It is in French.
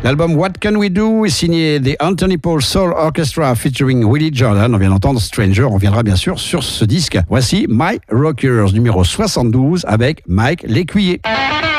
L'album What Can We Do est signé The Anthony Paul Soul Orchestra featuring Willie Jordan. On vient d'entendre Stranger. On reviendra bien sûr sur ce disque. Voici My Rockers numéro 72 avec Mike L'Écuyer.